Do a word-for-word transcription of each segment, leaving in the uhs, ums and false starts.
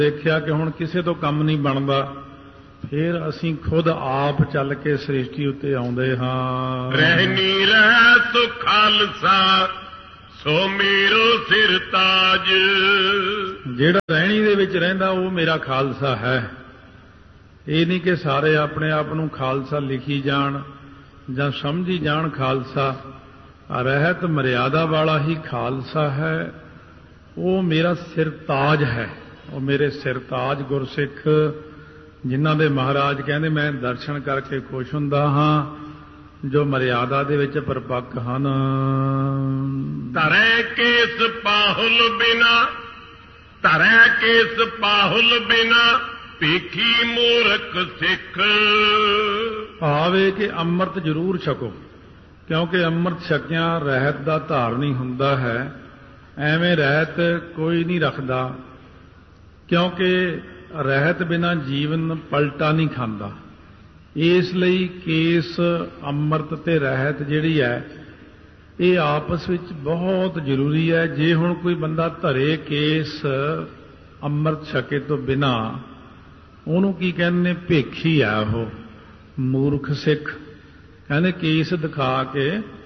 ਦੇਖਿਆ ਕਿ ਹੁਣ ਕਿਸੇ ਤੋਂ ਕੰਮ ਨਹੀਂ ਬਣਦਾ, ਫਿਰ ਅਸੀਂ ਖੁਦ ਆਪ ਚੱਲ ਕੇ ਸ੍ਰਿਸ਼ਟੀ ਉੱਤੇ ਆਉਂਦੇ ਹਾਂ। ਰਹਿਨੀ ਰਹਿ ਸੋ ਖਾਲਸਾ ਸੋ ਮੇਰੋ ਸਿਰ ਤਾਜ। ਜਿਹੜਾ ਰਹਿਣੀ ਦੇ ਵਿੱਚ ਰਹਿੰਦਾ ਉਹ ਮੇਰਾ ਖਾਲਸਾ ਹੈ। ਇਹ ਨਹੀਂ ਕਿ ਸਾਰੇ ਆਪਣੇ ਆਪ ਨੂੰ ਖਾਲਸਾ ਲਿਖੀ ਜਾਣ ਜਾਂ ਸਮਝੀ ਜਾਣ ਖਾਲਸਾ। ਰਹਿਤ ਮਰਿਆਦਾ ਵਾਲਾ ਹੀ ਖਾਲਸਾ ਹੈ। ਉਹ ਮੇਰਾ ਸਿਰ ਤਾਜ ਹੈ। ਉਹ ਮੇਰੇ ਸਿਰ ਤਾਜ ਗੁਰਸਿੱਖ ਜਿਨ੍ਹਾਂ ਦੇ ਮਹਾਰਾਜ ਕਹਿੰਦੇ ਮੈਂ ਦਰਸ਼ਨ ਕਰਕੇ ਖੁਸ਼ ਹੁੰਦਾ ਹਾਂ, ਜੋ ਮਰਿਆਦਾ ਦੇ ਵਿੱਚ ਪਰਪੱਕ ਹਨ। ਧਰੈ ਕੇਸ ਪਾਹੁਲ ਬਿਨਾ ਧਰੈ ਕੇਸ ਪਾਹੁਲ ਬਿਨਾ ਭੇਖੀ ਮੂਰਖ ਸਿੱਖ। ਭਾਵੇਂ ਕਿ ਅੰਮ੍ਰਿਤ ਜ਼ਰੂਰ ਛਕੋ, ਕਿਉਂਕਿ ਅੰਮ੍ਰਿਤ ਛਕਿਆ ਰਹਿਤ ਦਾ ਧਾਰਨੀ ਹੁੰਦਾ ਹੈ। ਐਵੇਂ ਰਹਿਤ ਕੋਈ ਨਹੀਂ ਰੱਖਦਾ, ਕਿਉਂਕਿ ਰਹਿਤ ਬਿਨਾਂ ਜੀਵਨ ਪਲਟਾ ਨਹੀਂ ਖਾਂਦਾ। ਇਸ ਲਈ ਕੇਸ ਅੰਮ੍ਰਿਤ ਤੇ ਰਹਿਤ ਜਿਹੜੀ ਹੈ ਇਹ ਆਪਸ ਵਿੱਚ ਬਹੁਤ ਜ਼ਰੂਰੀ ਹੈ। ਜੇ ਹੁਣ ਕੋਈ ਬੰਦਾ ਧਰੇ ਕੇਸ ਅੰਮ੍ਰਿਤ ਛਕੇ ਤੋਂ ਬਿਨਾਂ, ਉਹਨੂੰ ਕੀ ਕਹਿੰਦੇ ਨੇ? ਭੇਖੀ ਆ ਉਹ, ਮੂਰਖ ਸਿੱਖ। ਕਹਿੰਦੇ ਕੇਸ ਦਿਖਾ ਕੇ,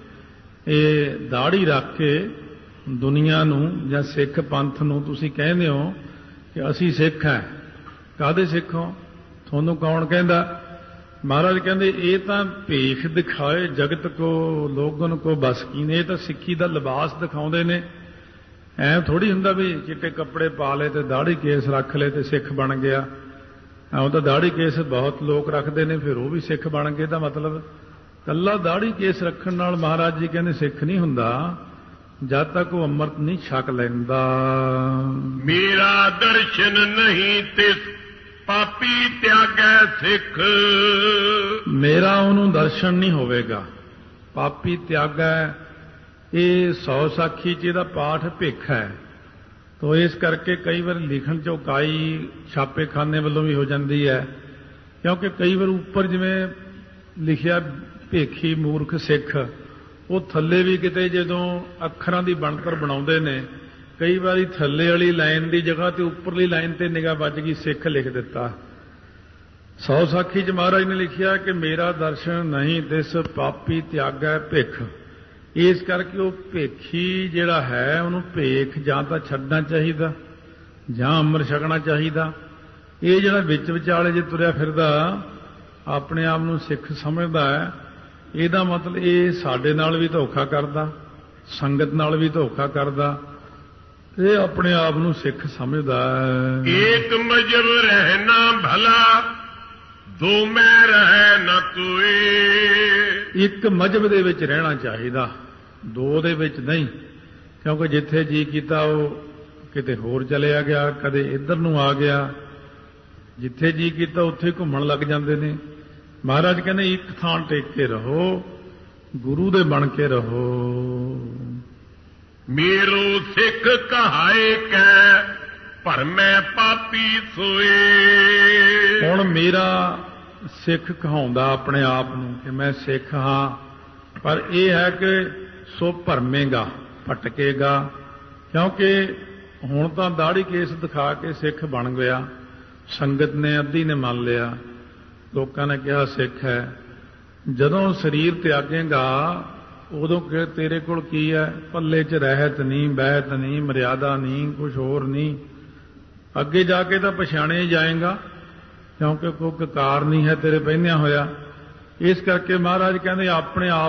ਇਹ ਦਾੜੀ ਰੱਖ ਕੇ ਦੁਨੀਆ ਨੂੰ ਜਾਂ ਸਿੱਖ ਪੰਥ ਨੂੰ ਤੁਸੀਂ ਕਹਿੰਦੇ ਹੋ ਕਿ ਅਸੀਂ ਸਿੱਖ ਹਾਂ। ਕਾਹਦੇ ਸਿੱਖ ਹੋ? ਤੁਹਾਨੂੰ ਕੌਣ ਕਹਿੰਦਾ? ਮਹਾਰਾਜ ਕਹਿੰਦੇ ਇਹ ਤਾਂ ਭੇਖ ਦਿਖਾਏ ਜਗਤ ਕੋ ਲੋਗਨ ਕੋ ਬਸ ਕੀਨ। ਇਹ ਤਾਂ ਸਿੱਖੀ ਦਾ ਲਿਬਾਸ ਦਿਖਾਉਂਦੇ ਨੇ। ਐਂ ਥੋੜ੍ਹੀ ਹੁੰਦਾ ਵੀ ਚਿੱਟੇ ਕੱਪੜੇ ਪਾ ਲਏ ਤੇ ਦਾੜੀ ਕੇਸ ਰੱਖ ਲਏ ਤੇ ਸਿੱਖ ਬਣ ਗਿਆ। ਉਹ ਤਾਂ ਦਾੜੀ ਕੇਸ ਬਹੁਤ ਲੋਕ ਰੱਖਦੇ ਨੇ, ਫਿਰ ਉਹ ਵੀ ਸਿੱਖ ਬਣ ਗਏ। ਦਾ ਮਤਲਬ ਕੱਲਾ ਦਾੜੀ ਕੇਸ ਰੱਖਣ ਨਾਲ ਮਹਾਰਾਜ ਜੀ ਕਹਿੰਦੇ ਸਿੱਖ ਨਹੀਂ ਹੁੰਦਾ, ਜਦ ਤੱਕ ਉਹ ਅੰਮ੍ਰਿਤ ਨਹੀਂ ਛਕ ਲੈਂਦਾ। ਮੇਰਾ ਦਰਸ਼ਨ ਨਹੀਂ ਤਿਸ ਪਾਪੀ ਤਿਆਗੈ ਸਿੱਖ। ਮੇਰਾ ਉਹਨੂੰ ਦਰਸ਼ਨ ਨਹੀਂ ਹੋਵੇਗਾ, ਪਾਪੀ ਤਿਆਗੈ। ਇਹ ਸੌ ਸਾਖੀ ਚ ਇਹਦਾ ਪਾਠ ਭਿੱਖ ਹੈ। ਤੋ ਇਸ ਕਰਕੇ ਕਈ ਵਾਰ ਲਿਖਣ ਚ ਉਕਾਈ ਛਾਪੇਖਾਨੇ ਵੱਲੋਂ ਵੀ ਹੋ ਜਾਂਦੀ ਹੈ, ਕਿਉਂਕਿ ਕਈ ਵਾਰ ਉੱਪਰ ਜਿਵੇਂ ਲਿਖਿਆ ਭੇਖੀ ਮੂਰਖ ਸਿੱਖ, ਉਹ ਥੱਲੇ ਵੀ ਕਿਤੇ ਜਦੋਂ ਅੱਖਰਾਂ ਦੀ ਬਣਤਰ ਬਣਾਉਂਦੇ ਨੇ, ਕਈ ਵਾਰੀ ਥੱਲੇ ਵਾਲੀ ਲਾਈਨ ਦੀ ਜਗ੍ਹਾ ਤੇ ਉੱਪਰਲੀ ਲਾਈਨ ਤੇ ਨਿਗਾਹ ਵੱਜ ਗਈ, ਸਿੱਖ ਲਿਖ ਦਿੱਤਾ। ਸੌ ਸਾਖੀ ਚ ਮਹਾਰਾਜ ਨੇ ਲਿਖਿਆ ਕਿ ਮੇਰਾ ਦਰਸ਼ਨ ਨਹੀਂ ਤਿਸ ਪਾਪੀ ਤਿਆਗੈ ਭਿੱਖ। ਇਸ ਕਰਕੇ ਉਹ ਭੇਖੀ ਜਿਹੜਾ ਹੈ ਉਹਨੂੰ ਭੇਖ ਜਾਂ ਤਾਂ ਛੱਡਣਾ ਚਾਹੀਦਾ ਜਾਂ ਅੰਮ੍ਰਿਤ ਛਕਣਾ ਚਾਹੀਦਾ। ਇਹ ਜਿਹੜਾ ਵਿੱਚ ਵਿਚਾਲੇ ਜੇ ਤੁਰਿਆ ਫਿਰਦਾ ਆਪਣੇ ਆਪ ਨੂੰ ਸਿੱਖ ਸਮਝਦਾ ਹੈ, ਇਹਦਾ ਮਤਲਬ ਇਹ ਸਾਡੇ ਨਾਲ ਵੀ ਧੋਖਾ ਕਰਦਾ, ਸੰਗਤ ਨਾਲ ਵੀ ਧੋਖਾ ਕਰਦਾ। ਇਹ ਆਪਣੇ ਆਪ ਨੂੰ ਸਿੱਖ ਸਮਝਦਾ ਹੈ। ਏਕ ਮਜਬ ਰਹਿਣਾ ਭਲਾ ਦੋ ਮੈਂ ਰਹਿ ਨਾ ਕੋਈ। ਇੱਕ ਮਜਬ ਦੇ ਵਿੱਚ ਰਹਿਣਾ ਚਾਹੀਦਾ, ਦੋ ਦੇ ਵਿੱਚ ਨਹੀਂ। ਕਿਉਂਕਿ ਜਿੱਥੇ ਜੀ ਕੀਤਾ ਉਹ ਕਿਤੇ ਹੋਰ ਚਲਿਆ ਗਿਆ, ਕਦੇ ਇੱਧਰ ਨੂੰ ਆ ਗਿਆ। ਜਿੱਥੇ ਜੀ ਕੀਤਾ ਉੱਥੇ ਘੁੰਮਣ ਲੱਗ ਜਾਂਦੇ ਨੇ। ਮਹਾਰਾਜ ਕਹਿੰਦੇ ਇੱਕ ਥਾਂ ਟੇਕ ਕੇ ਰਹੋ, ਗੁਰੂ ਦੇ ਬਣ ਕੇ ਰਹੋ। ਮੇਰੋ ਸਿੱਖ ਕਹਾਏ ਕੈ ਭਰਮੈ ਪਾਪੀ ਸੋਏ। ਹੁਣ ਮੇਰਾ ਸਿੱਖ ਕਹਾਉਂਦਾ ਆਪਣੇ ਆਪ ਨੂੰ ਕਿ ਮੈਂ ਸਿੱਖ ਹਾਂ, ਪਰ ਇਹ ਹੈ ਕਿ ਸੋ ਭਰਮੇਗਾ, ਭਟਕੇਗਾ। ਕਿਉਂਕਿ ਹੁਣ ਤਾਂ ਦਾੜੀ ਕੇਸ ਦਿਖਾ ਕੇ ਸਿੱਖ ਬਣ ਗਿਆ। ਸੰਗਤ ਨੇ ਅੱਧੀ ਨੇ ਮੰਨ ਲਿਆ, ਲੋਕਾਂ ਨੇ ਕਿਹਾ ਸਿੱਖ ਹੈ। ਜਦੋਂ ਸਰੀਰ ਤਿਆਗੇਗਾ ਉਦੋਂ ਕਿ ਤੇਰੇ ਕੋਲ ਕੀ ਹੈ? ਪੱਲੇ 'ਚ ਰਹਿਤ ਨਹੀਂ, ਬਹਿਤ ਨਹੀਂ, ਮਰਿਆਦਾ ਨਹੀਂ, ਕੁਝ ਹੋਰ ਨਹੀਂ। ਅੱਗੇ ਜਾ ਕੇ ਤਾਂ ਪਛਾਣਿਆ ਹੀ ਜਾਏਗਾ, ਕਿਉਂਕਿ ਕੋਈ ਕਕਾਰ ਨਹੀਂ ਹੈ ਤੇਰੇ ਪਹਿਨਿਆ ਹੋਇਆ। ਇਸ ਕਰਕੇ ਮਹਾਰਾਜ ਕਹਿੰਦੇ ਆਪਣੇ ਆਪ